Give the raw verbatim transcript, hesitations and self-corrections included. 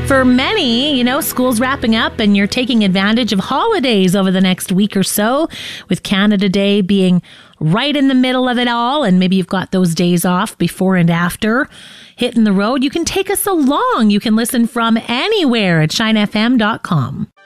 For many, you know, school's wrapping up and you're taking advantage of holidays over the next week or so, with Canada Day being right in the middle of it all. And maybe you've got those days off before and after hitting the road. You can take us along. You can listen from anywhere at shine f m dot com.